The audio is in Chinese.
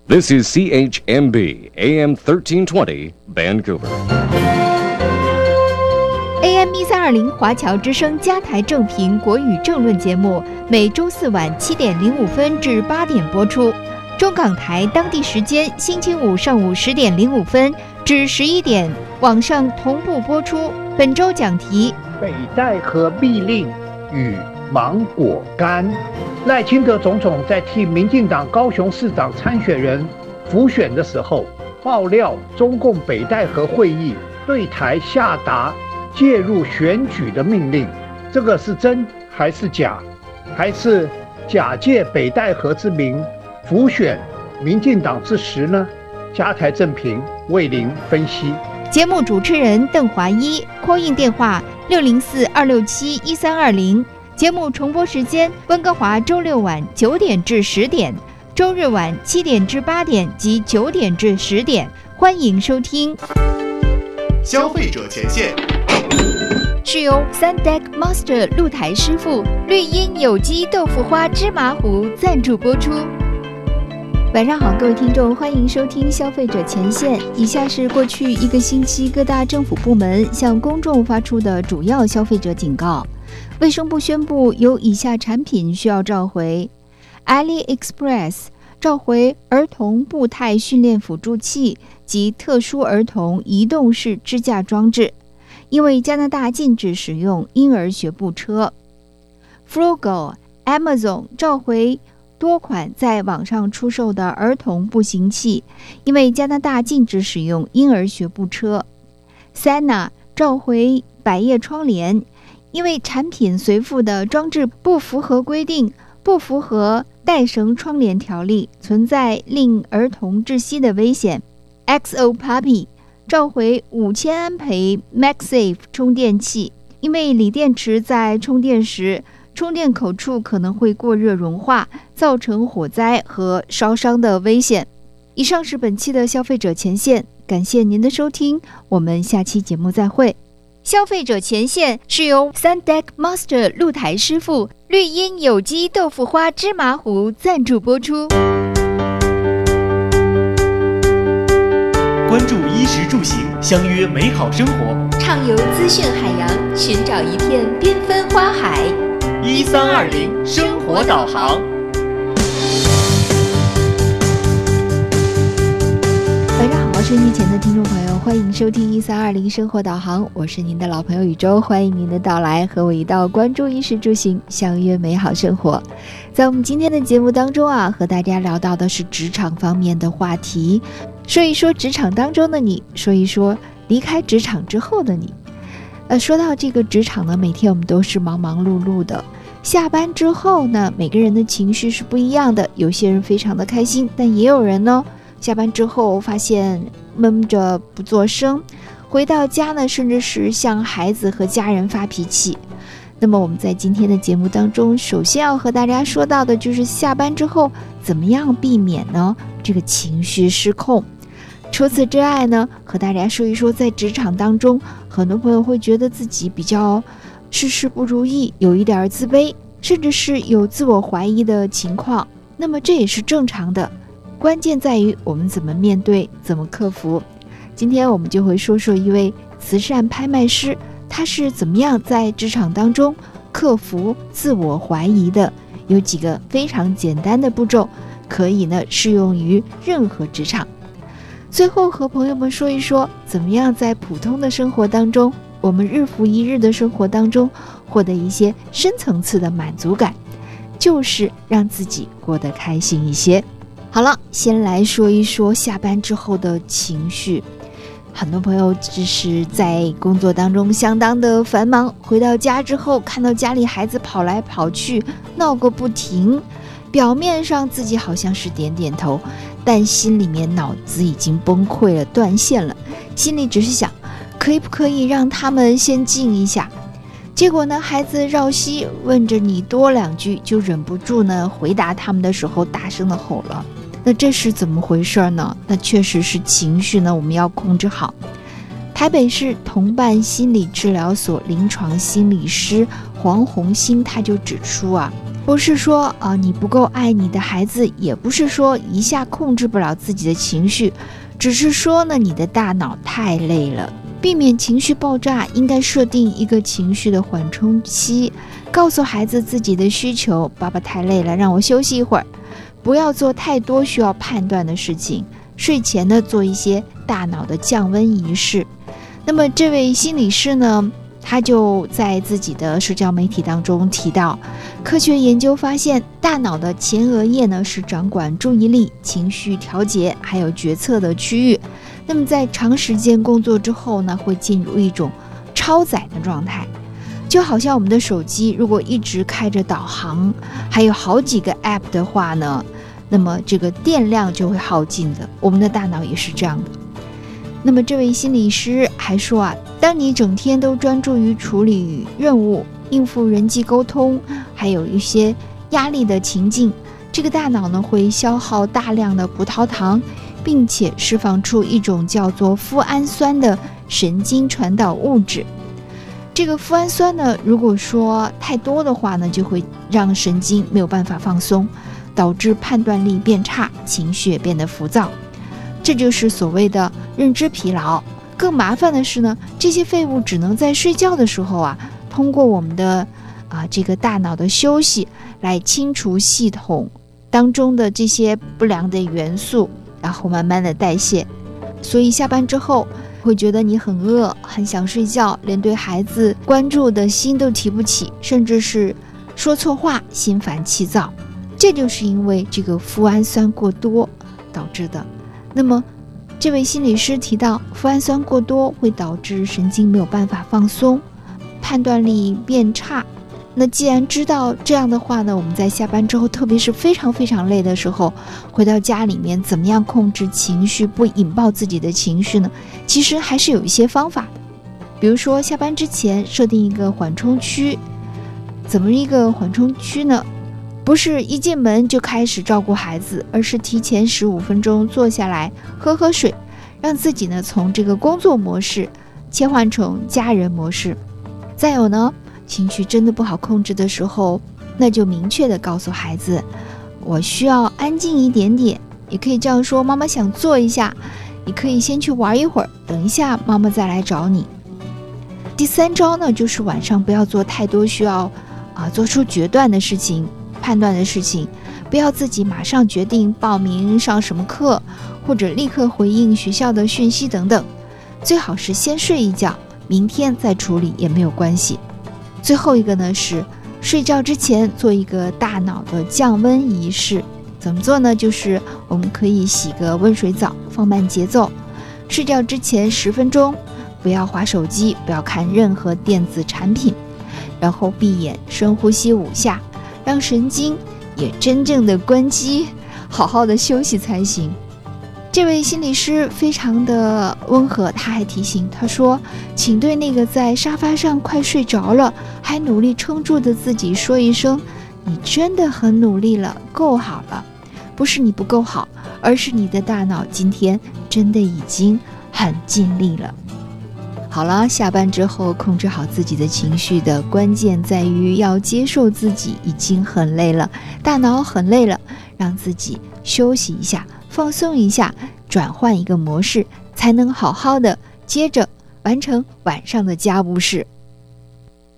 This is CHMB AM 1320 Vancouver. AM 1320华侨之声加台正频国语政论节目，每周四晚7点05分至8点播出。中港台当地时间星期五上午10点05分至11点，网上同步播出。本周讲题： 北戴河密令与芒果干。赖清德总统在替民进党高雄市长参选人辅选的时候，爆料中共北戴河会议对台下达介入选举的命令，这个是真还是假？还是假借北戴河之名辅选民进党之实呢？加台正评为您分析。 节目主持人邓华一，call in电话604-267-1320。节目重播时间：温哥华周六晚9点至10点，周日晚7点至8点及9点至10点。欢迎收听。 消费者前线是由 Sundeck Master 露台师傅绿茵有机豆腐花芝麻糊赞助播出。晚上好，各位听众，欢迎收听消费者前线。以下是过去1个星期各大政府部门向公众发出的主要消费者警告。卫生部宣布有以下产品需要召回： AliExpress 召回儿童步态训练辅助器及特殊儿童移动式支架装置，因为加拿大禁止使用婴儿学步车。 Frugal Amazon 召回多款在网上出售的儿童步行器，因为加拿大禁止使用婴儿学步车。 Sana 召回百叶窗帘，因为产品随附的装置不符合规定，不符合带绳窗帘条例，存在令儿童窒息的危险。 XO Puppy 召回5000安培 MagSafe 充电器，因为锂电池在充电时充电口处可能会过热融化，造成火灾和烧伤的危险。以上是本期的消费者前线，感谢您的收听，我们下期节目再会。消费者前线是由 Sundeck Master 露台师傅绿茵有机豆腐花芝麻糊赞助播出。 关注衣食住行，相约美好生活， 畅游资讯海洋，寻找一片缤纷花海。 1320生活导航。 晚上好，收音机前的听众朋友，欢迎收听1320生活导航，我是您的老朋友宇宙，欢迎您的到来，和我一道关注衣食住行，相约美好生活。在我们今天的节目当中啊，和大家聊到的是职场方面的话题，说一说职场当中的你，说一说离开职场之后的你。说到这个职场呢，每天我们都是忙忙碌碌的，下班之后呢，每个人的情绪是不一样的，有些人非常的开心，但也有人呢下班之后发现闷着不作声，回到家呢，甚至是向孩子和家人发脾气。那么我们在今天的节目当中，首先要和大家说到的就是下班之后怎么样避免呢这个情绪失控。除此之外呢，和大家说一说在职场当中，很多朋友会觉得自己比较事事不如意，有一点自卑，甚至是有自我怀疑的情况，那么这也是正常的，关键在于我们怎么面对，怎么克服。今天我们就会说说一位慈善拍卖师，他是怎么样在职场当中克服自我怀疑的，有几个非常简单的步骤，可以呢适用于任何职场。最后和朋友们说一说，怎么样在普通的生活当中，我们日复一日的生活当中获得一些深层次的满足感，就是让自己过得开心一些。好了，先来说一说下班之后的情绪。很多朋友只是在工作当中相当的繁忙，回到家之后看到家里孩子跑来跑去，闹个不停，表面上自己好像是点点头，但心里面脑子已经崩溃了，断线了，心里只是想可不可以让他们先静一下。结果呢，孩子绕膝问着你多两句，就忍不住呢回答他们的时候大声的吼了。那这是怎么回事呢？那确实是情绪呢我们要控制好。台北市同伴心理治疗所临床心理师黄宏兴他就指出啊， 不是说你不够爱你的孩子，也不是说一下控制不了自己的情绪，只是说呢，你的大脑太累了。避免情绪爆炸，应该设定一个情绪的缓冲期，告诉孩子自己的需求，爸爸太累了，让我休息一会儿。不要做太多需要判断的事情，睡前呢做一些大脑的降温仪式。那么这位心理师呢，他就在自己的社交媒体当中提到，科学研究发现，大脑的前额叶呢是掌管注意力、情绪调节还有决策的区域。那么在长时间工作之后呢，会进入一种超载的状态，就好像我们的手机如果一直开着导航，还有好几个 app 的话呢，那么这个电量就会耗尽的。我们的大脑也是这样的。那么这位心理师还说当你整天都专注于处理任务、应付人际沟通，还有一些压力的情境，这个大脑呢会消耗大量的葡萄糖，并且释放出一种叫做脯氨酸的神经传导物质。这个脯氨酸呢，如果说太多的话呢，就会让神经没有办法放松，导致判断力变差，情绪也变得浮躁。这就是所谓的认知疲劳。更麻烦的是呢，这些废物只能在睡觉的时候通过我们的这个大脑的休息来清除系统当中的这些不良的元素，然后慢慢的代谢。所以下班之后会觉得你很饿，很想睡觉，连对孩子关注的心都提不起，甚至是说错话，心烦气躁。这就是因为这个脯氨酸过多导致的。那么这位心理师提到，脯氨酸过多会导致神经没有办法放松，判断力变差。那既然知道这样的话呢，我们在下班之后，特别是非常非常累的时候，回到家里面怎么样控制情绪，不引爆自己的情绪呢？其实还是有一些方法的。比如说下班之前设定一个缓冲区。怎么一个缓冲区呢？不是一进门就开始照顾孩子，而是提前15分钟坐下来喝喝水，让自己呢从这个工作模式切换成家人模式。再有呢，情绪真的不好控制的时候，那就明确的告诉孩子，我需要安静一点点。也可以这样说，妈妈想坐一下，你可以先去玩一会儿，等一下妈妈再来找你。第3招呢，就是晚上不要做太多需要做出决断的事情、判断的事情，不要自己马上决定报名上什么课，或者立刻回应学校的讯息等等。最好是先睡一觉，明天再处理也没有关系。最后一个呢，是睡觉之前做一个大脑的降温仪式。怎么做呢？就是我们可以洗个温水澡，放慢节奏，睡觉之前10分钟不要滑手机，不要看任何电子产品，然后闭眼深呼吸5下，让神经也真正的关机，好好的休息才行。这位心理师非常的温和，他还提醒他说，请对那个在沙发上快睡着了还努力撑住的自己说一声，你真的很努力了，够好了。不是你不够好，而是你的大脑今天真的已经很尽力了。好了，下班之后控制好自己的情绪的关键在于要接受自己已经很累了，大脑很累了，让自己休息一下，放松一下，转换一个模式，才能好好的接着完成晚上的家务事。